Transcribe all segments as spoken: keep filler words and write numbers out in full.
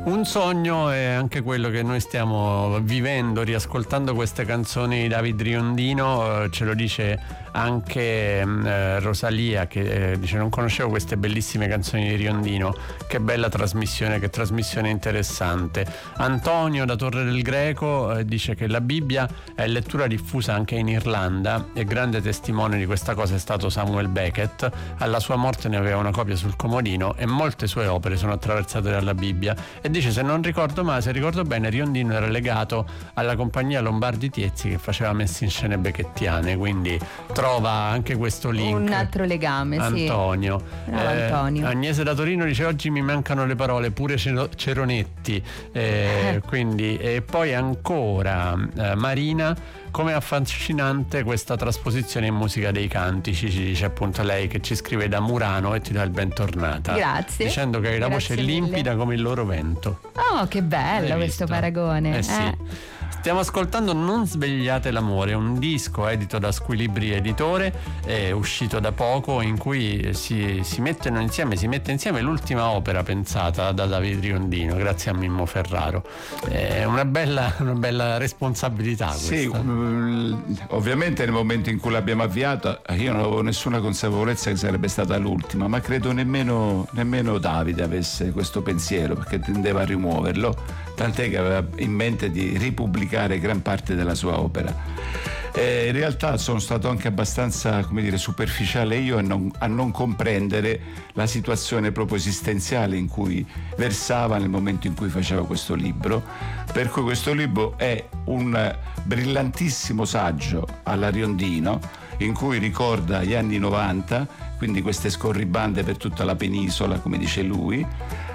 Un sogno è anche quello che noi stiamo vivendo riascoltando queste canzoni di David Riondino. Eh, ce lo dice anche eh, Rosalia, che eh, dice: non conoscevo queste bellissime canzoni di Riondino, che bella trasmissione, che trasmissione interessante. Antonio da Torre del Greco eh, dice che la Bibbia è lettura diffusa anche in Irlanda e grande testimone di questa cosa è stato Samuel Beckett. Alla sua morte ne aveva una copia sul comodino e molte sue opere sono attraversate dalla Bibbia. E dice: se non ricordo male, se ricordo bene, Riondino era legato alla compagnia Lombardi Tiezzi che faceva messe in scene becchettiane, quindi trova anche questo link. Un altro legame, Antonio. Sì. Bravo, eh, Antonio. Agnese da Torino dice: oggi mi mancano le parole, pure Ceronetti. Eh, quindi, e poi ancora eh, Marina: come affascinante questa trasposizione in musica dei cantici, ci dice appunto lei, che ci scrive da Murano, e ti dà il bentornata. Grazie. Dicendo che hai la Grazie voce mille. limpida come il loro vento. Oh, che bello Hai questo visto? paragone. Eh sì. Eh. Stiamo ascoltando Non svegliate l'amore, un disco edito da Squilibri Editore, è uscito da poco, in cui si, si mettono insieme, si mette insieme l'ultima opera pensata da David Riondino, grazie a Mimmo Ferraro. È una bella, una bella responsabilità questa. Sì, ovviamente nel momento in cui l'abbiamo avviata io non avevo nessuna consapevolezza che sarebbe stata l'ultima, ma credo nemmeno, nemmeno Davide avesse questo pensiero, perché tendeva a rimuoverlo, tant'è che aveva in mente di ripubblicare gran parte della sua opera. Eh, in realtà sono stato anche abbastanza, come dire, superficiale io a non, a non comprendere la situazione proprio esistenziale in cui versava nel momento in cui faceva questo libro, per cui questo libro è un brillantissimo saggio alla Riondino, in cui ricorda gli anni novanta, quindi queste scorribande per tutta la penisola, come dice lui,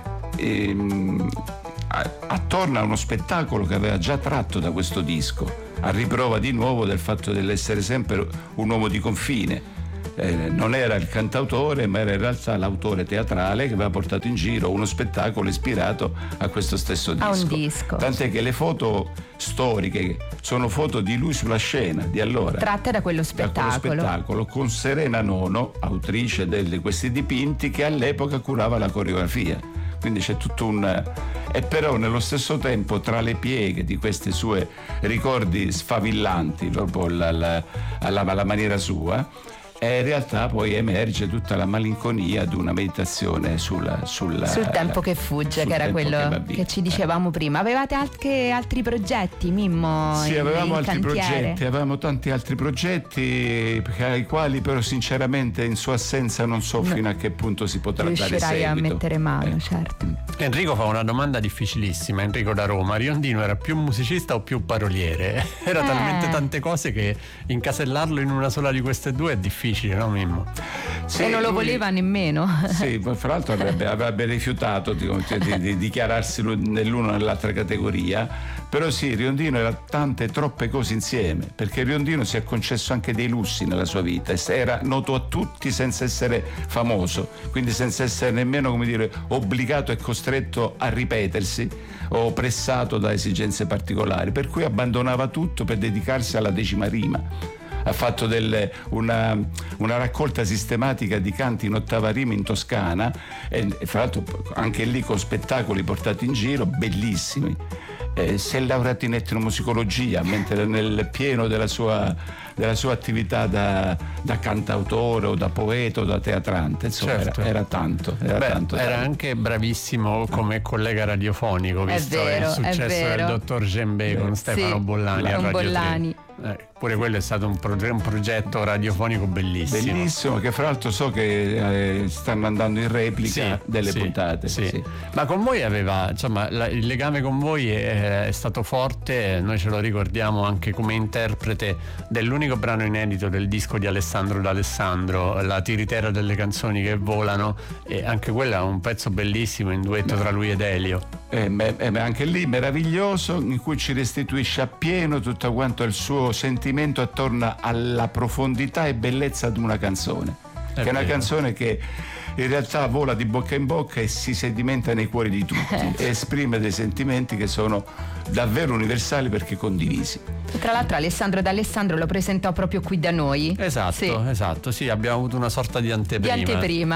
e, attorno a uno spettacolo che aveva già tratto da questo disco, a riprova di nuovo del fatto dell'essere sempre un uomo di confine. Eh, non era il cantautore, ma era in realtà l'autore teatrale che aveva portato in giro uno spettacolo ispirato a questo stesso disco. A un disco. Tant'è che le foto storiche sono foto di lui sulla scena di allora, tratte da quello da spettacolo. quello spettacolo, con Serena Nono, autrice di questi dipinti, che all'epoca curava la coreografia. Quindi c'è tutto un... E però nello stesso tempo, tra le pieghe di questi suoi ricordi sfavillanti, proprio alla, alla, alla, alla maniera sua, e in realtà poi emerge tutta la malinconia di una meditazione sulla, sulla, sul tempo che fugge, che era quello che, che ci dicevamo eh. prima. Avevate anche altri progetti, Mimmo? Sì, in, avevamo in altri cantiere. progetti, avevamo tanti altri progetti ai quali però sinceramente in sua assenza non so no. fino a che punto si potrà dare seguito. Riuscirai a mettere mano, eh. certo. Enrico fa una domanda difficilissima. Enrico da Roma: Riondino era più musicista o più paroliere? Era eh. talmente tante cose che incasellarlo in una sola di queste due è difficile. No, Mimmo? Sì, e non lo lui, voleva nemmeno. Sì, fra l'altro avrebbe, avrebbe rifiutato di, di, di dichiararsi nell'una o nell'altra categoria, però sì, Riondino era tante, troppe cose insieme, perché Riondino si è concesso anche dei lussi nella sua vita, era noto a tutti senza essere famoso, quindi senza essere nemmeno, come dire, obbligato e costretto a ripetersi o pressato da esigenze particolari, per cui abbandonava tutto per dedicarsi alla decima rima. Ha fatto delle, una, una raccolta sistematica di canti in ottava rima in Toscana, e fra l'altro anche lì con spettacoli portati in giro bellissimi. Eh, si è laureato in etnomusicologia, mentre nel pieno della sua, della sua attività da, da cantautore o da poeta o da teatrante, insomma, certo. era, era tanto. Era, Beh, tanto, era tanto. anche bravissimo come collega radiofonico, visto vero, il successo del dottor Gembè con Stefano sì, Bollani a Radio Bollani. Eh, pure quello è stato un, pro- un progetto radiofonico bellissimo. Bellissimo, che fra l'altro so che eh, stanno andando in replica sì, delle sì, puntate. Sì. Sì. Ma con voi aveva, insomma, la, il legame con voi è, è stato forte, noi ce lo ricordiamo anche come interprete dell'unico brano inedito del disco di Alessandro D'Alessandro, La tiritera delle canzoni che volano, e anche quello è un pezzo bellissimo in duetto tra lui ed Elio. Eh, eh, anche lì meraviglioso, in cui ci restituisce appieno tutto quanto il suo sentimento attorno alla profondità e bellezza di una canzone, è che vero. È una canzone che in realtà vola di bocca in bocca e si sedimenta nei cuori di tutti e esprime dei sentimenti che sono davvero universali perché condivisi. Tra l'altro Alessandro D'Alessandro lo presentò proprio qui da noi. Esatto, sì. esatto, sì, abbiamo avuto una sorta di anteprima. Di anteprima.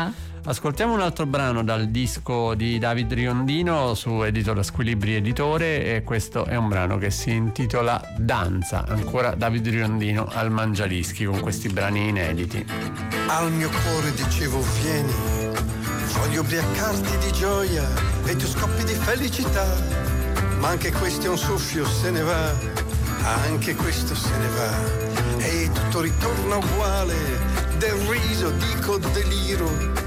Ascoltiamo un altro brano dal disco di David Riondino su Editor Squilibri Editore, e questo è un brano che si intitola Danza. Ancora David Riondino al Mangialischi con questi brani inediti. Al mio cuore dicevo vieni, voglio ubriacarti di gioia e tu scoppi di felicità, ma anche questo è un soffio, se ne va, anche questo se ne va, e tutto ritorna uguale, del riso dico deliro,